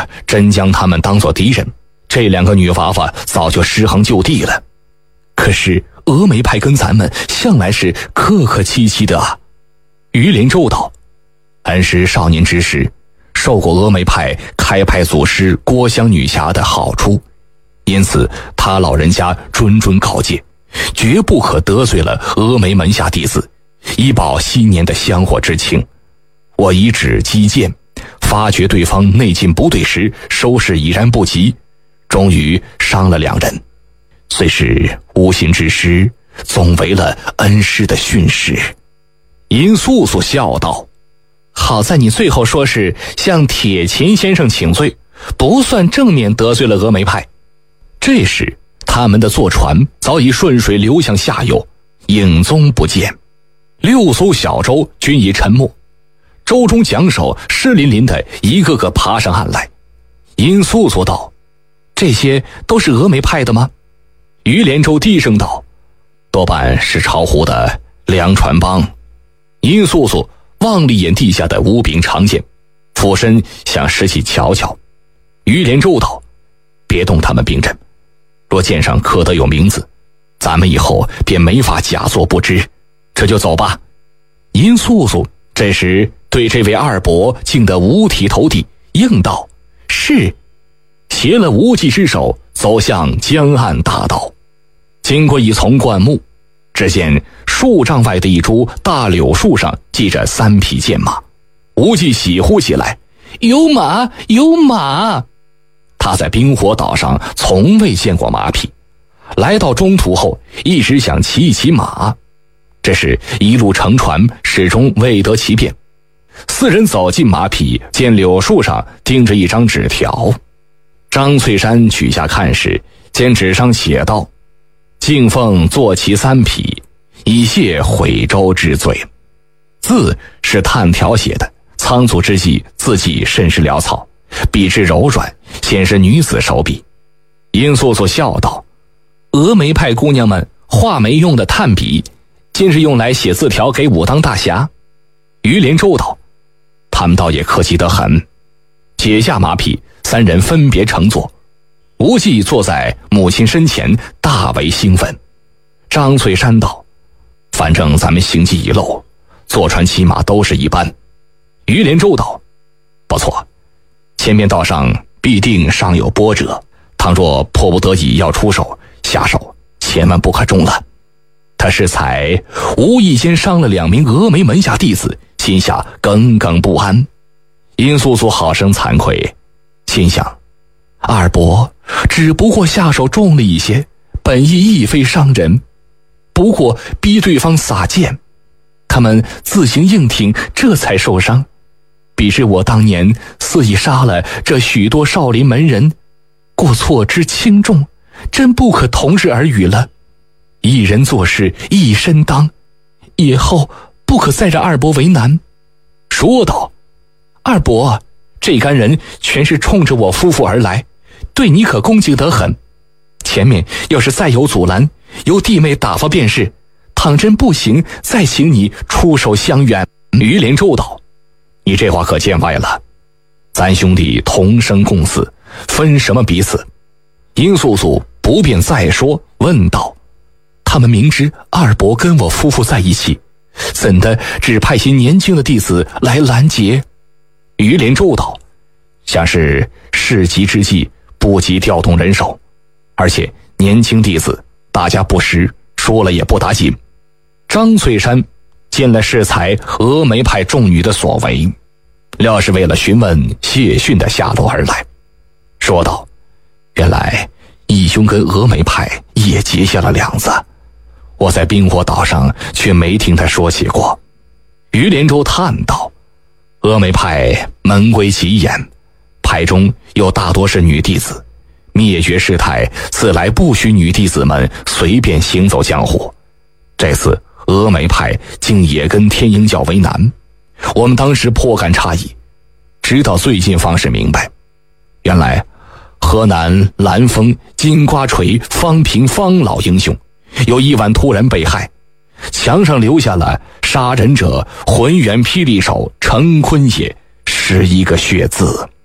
真将他们当作敌人，这两个女娃娃早就尸横就地了。可是峨眉派跟咱们向来是客客气气的啊。于连州道，俺是少年之时，受过峨眉派开派祖师郭襄女侠的好处，因此他老人家谆谆告诫，绝不可得罪了峨眉门下弟子，以保昔年的香火之情。我以指击剑，发觉对方内劲不对时，收拾已然不及，终于伤了两人。虽是无心之失，总为了恩师的训示。殷素素笑道，好在你最后说是向铁琴先生请罪，不算正面得罪了峨眉派。这时他们的坐船早已顺水流向下游，影踪不见。6艘小舟均已沉没，舟中桨手湿淋淋的一个个爬上岸来。殷素素道，这些都是峨眉派的吗？于连州低声道，多半是巢湖的粮船帮。殷素素望了一眼地下的无柄长剑，俯身想拾起瞧瞧。于连州道，别动他们兵刃，若剑上刻得有名字，咱们以后便没法假作不知，这就走吧。殷素素这时对这位二伯敬得五体投地，应道，是。携了无忌之手，走向江岸大道。经过一丛灌木，只见数丈外的一株大柳树上系着3匹剑马。无忌喜呼起来，有马有马！他在冰火岛上从未见过马匹，来到中途后一直想骑一骑马，这是一路乘船，始终未得其便。4人走进马匹，见柳树上钉着一张纸条。张翠山取下看时，见纸上写道，敬奉坐骑3匹，以谢毁舟之罪。字是炭条写的，仓促之际字迹甚是潦草，笔致柔软，显是女子手笔。殷素素笑道，峨眉派姑娘们画眉用的炭笔，今日用来写字条给武当大侠。于连州道，他们倒也客气得很。解下马匹，3人分别乘坐。无忌坐在母亲身前，大为兴奋。张翠山道，反正咱们行迹已露，坐船骑马都是一般。于连州道，不错，前面道上必定尚有波折，倘若迫不得已要出手下手，千万不可中了。他适才无意间伤了2名峨眉门下弟子，心下耿耿不安。殷素素好生惭愧，心想，二伯只不过下手重了一些，本意亦非伤人，不过逼对方撒剑，他们自行硬挺，这才受伤。彼是我当年肆意杀了这许多少林门人，过错之轻重，真不可同日而语了。一人做事一身当，以后不可再让二伯为难。说道，二伯，这干人全是冲着我夫妇而来，对你可恭敬得很。前面要是再有阻拦，由弟妹打发便是，倘真不行，再请你出手相援。于连州道，你这话可见外了，咱兄弟同生共死，分什么彼此？殷素素不便再说，问道，他们明知二伯跟我夫妇在一起，怎的只派些年轻的弟子来拦截？于连州道，像是事急之际不及调动人手，而且年轻弟子大家不识，说了也不打紧。张翠山见了适才峨眉派众女的所为，料是为了询问谢逊的下落而来，说道，原来义兄跟峨眉派也结下了梁子，我在冰火岛上却没听他说起过。于连州叹道，峨眉派门规极严，派中有大多是女弟子，灭绝师太自来不许女弟子们随便行走江湖。这次峨眉派竟也跟天鹰教为难，我们当时颇感诧异，直到最近方是明白，原来河南蓝峰金瓜锤方平方老英雄有一晚突然被害，墙上留下了杀人者浑元霹雳手程坤也11个血字。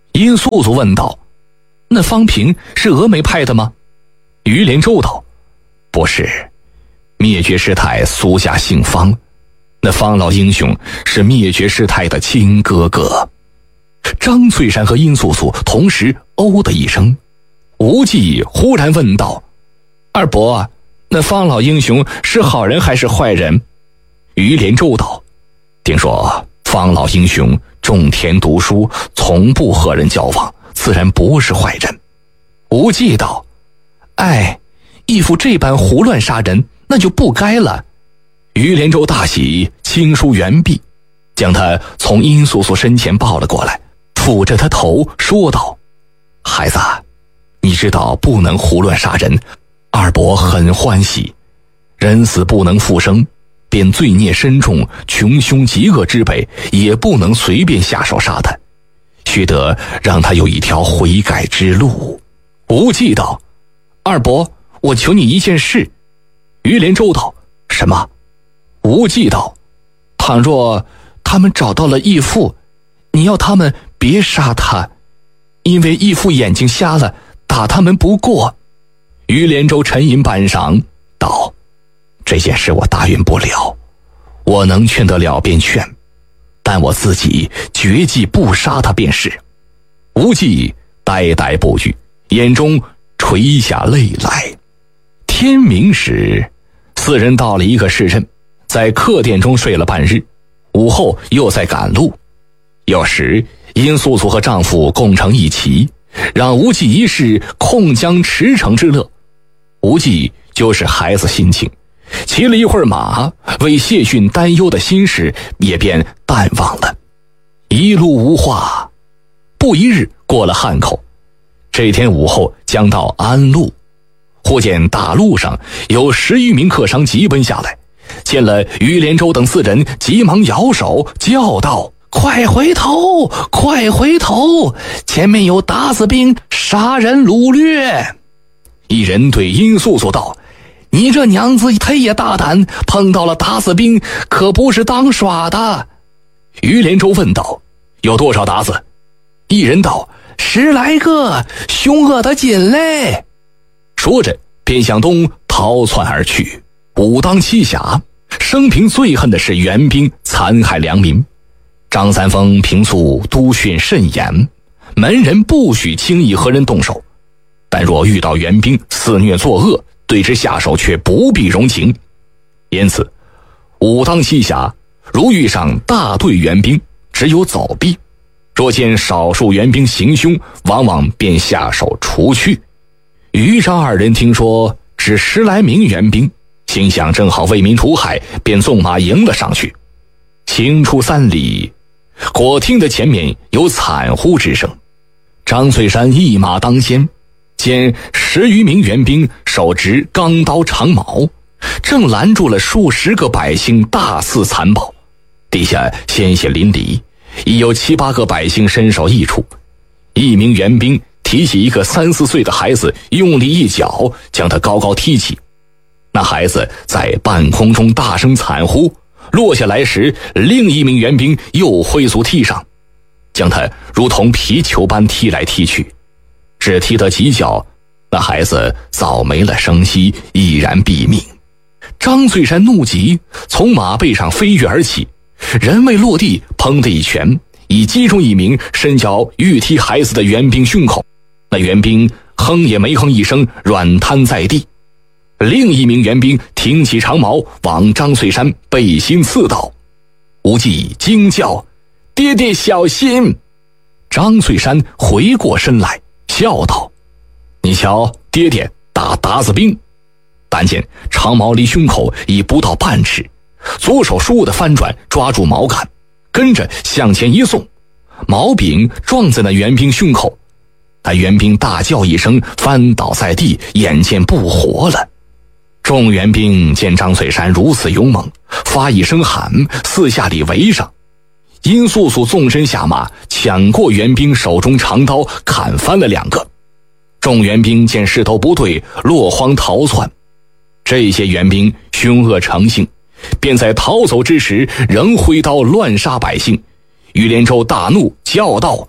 殷素素问道：“那方平是峨眉派的吗？”于连州道：“不是，灭绝师太苏家姓方，那方老英雄是灭绝师太的亲哥哥。”张翠山和殷素素同时哦的一声。无忌忽然问道：“二伯，那方老英雄是好人还是坏人？”于连州道：“听说方老英雄种田读书，从不和人交往，自然不是坏人。”无忌道：“哎，义父这般胡乱杀人，那就不该了。”于连州大喜，轻舒猿臂，将他从殷素素身前抱了过来，抚着他头说道：“孩子，你知道不能胡乱杀人，二伯很欢喜。人死不能复生，便罪孽深重、穷凶极恶之辈也不能随便下手杀他，须得让他有一条悔改之路。”无忌道：“二伯，我求你一件事。”于连州道：“什么？”无忌道：“倘若他们找到了义父，你要他们别杀他，因为义父眼睛瞎了，打他们不过。”于连州沉吟半晌道：“这件事我答应不了，我能劝得了便劝，但我自己决计不杀他便是。”无忌呆呆不语，眼中垂下泪来。天明时，四人到了一个市镇，在客店中睡了半日，午后又在赶路。有时殷素素和丈夫共乘一骑，让无忌一试控江驰骋之乐。无忌就是孩子心情，骑了一会儿马，为谢逊担忧的心事也便淡忘了。一路无话，不一日过了汉口。这天午后将到安陆，忽见大路上有10余名客商急奔下来，见了于连州等4人，急忙摇手叫道：“快回头，快回头，前面有打死兵杀人掳掠。”一人对殷素素道：“你这娘子忒也大胆，碰到了打死兵，可不是当耍的。”于连州问道：“有多少打死？”一人道：“10来个，凶恶的紧嘞。”说着便向东逃窜而去。武当七侠生平最恨的是援兵残害良民。张三丰平素督训甚严，门人不许轻易和人动手，但若遇到援兵肆虐作恶，对之下手却不必容情。因此武当七侠如遇上大队援兵，只有走避；若见少数援兵行凶，往往便下手除去。于张2人听说只10来名援兵，心想正好为民除害，便纵马迎了上去。行出3里，果听得前面有惨呼之声。张翠山一马当先，见10余名援兵手执钢刀长矛，正拦住了数十个百姓大肆残暴，地下鲜血淋漓，已有7、8个百姓身首异处。一名援兵提起一个3、4岁的孩子，用力一脚将他高高踢起。那孩子在半空中大声惨呼，落下来时，另一名援兵又挥足踢上，将他如同皮球般踢来踢去。只踢得几脚，那孩子早没了声息，毅然毙命。张翠山怒极，从马背上飞跃而起，人未落地，砰的一拳已击中一名身脚欲踢孩子的援兵胸口。那援兵哼也没哼一声，软瘫在地。另一名援兵挺起长矛往张翠山背心刺道。无忌惊叫：“爹爹小心！”张翠山回过身来笑道：“你瞧，爹爹打死兵。”但见长矛离胸口已不到半尺，左手倏地翻转，抓住矛杆，跟着向前一送，矛柄撞在那援兵胸口。那援兵大叫一声，翻倒在地，眼见不活了。众援兵见张翠山如此勇猛，发一声喊，四下里围上。殷素素纵身下马，抢过援兵手中长刀，砍翻了2个。众援兵见势头不对，落荒逃窜。这些援兵凶恶成性，便在逃走之时仍挥刀乱杀百姓。于连州大怒，叫道：“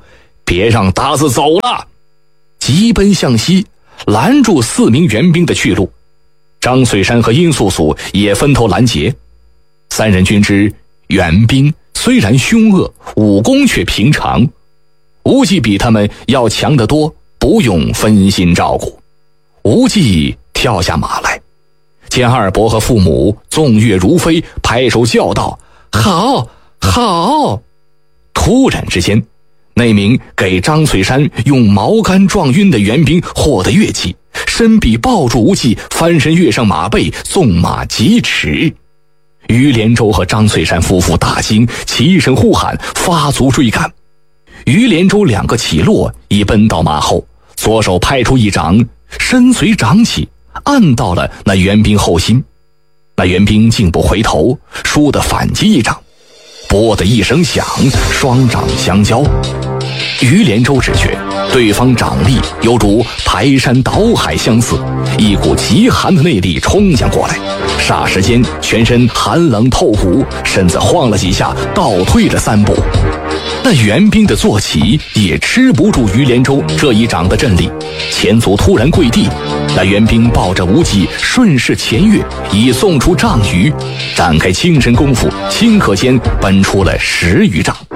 别让达子走了！急奔向西，拦住4名援兵的去路。张翠山和殷素素也分头拦截。3人均知援兵虽然凶恶，武功却平常，无忌比他们要强得多，不用分心照顾。无忌跳下马来，见二伯和父母纵跃如飞，拍手叫道：“好，好！”突然之间，那名给张翠山用毛杆撞晕的援兵获得跃起，伸臂抱住无忌，翻身跃上马背，纵马疾驰。于连州和张翠山夫妇大惊，齐声呼喊，发足追赶。于连州2个起落，已奔到马后，左手拍出一掌，身随掌起，按到了那援兵后心。那援兵竟不回头，倏地反击一掌，啵的一声响，双掌相交。于连州只觉对方掌力犹如排山倒海相似，一股极寒的内力冲将过来，霎时间全身寒冷透骨，身子晃了几下，倒退了3步。那援兵的坐骑也吃不住于连州这一掌的震力，前足突然跪地。那援兵抱着无忌顺势前跃，已送出丈余，展开轻身功夫，顷刻间奔出了10余丈。